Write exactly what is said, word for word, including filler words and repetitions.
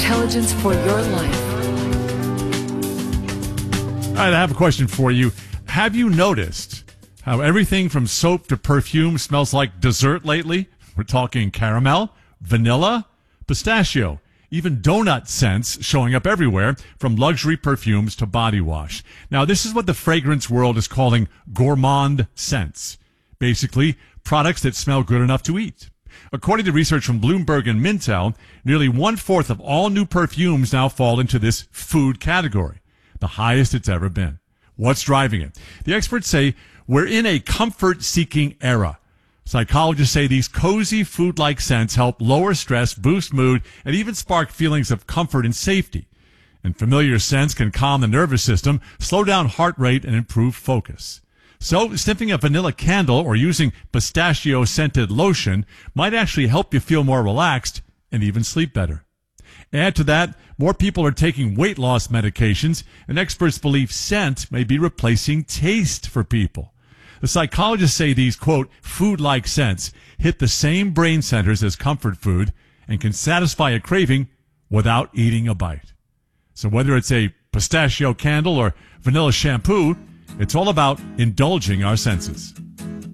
intelligence for your life. All right, I have a question for you. Have you noticed how everything from soap to perfume smells like dessert lately? We're talking caramel, vanilla, pistachio, even donut scents showing up everywhere, from luxury perfumes to body wash. Now, this is what the fragrance world is calling gourmand scents. Basically, products that smell good enough to eat. According to research from Bloomberg and Mintel, nearly one-fourth of all new perfumes now fall into this food category, the highest it's ever been. What's driving it? The experts say we're in a comfort-seeking era. Psychologists say these cozy food-like scents help lower stress, boost mood, and even spark feelings of comfort and safety. And familiar scents can calm the nervous system, slow down heart rate, and improve focus. So, sniffing a vanilla candle or using pistachio-scented lotion might actually help you feel more relaxed and even sleep better. Add to that, more people are taking weight loss medications, and experts believe scent may be replacing taste for people. The psychologists say these, quote, food-like scents hit the same brain centers as comfort food and can satisfy a craving without eating a bite. So whether it's a pistachio candle or vanilla shampoo, it's all about indulging our senses.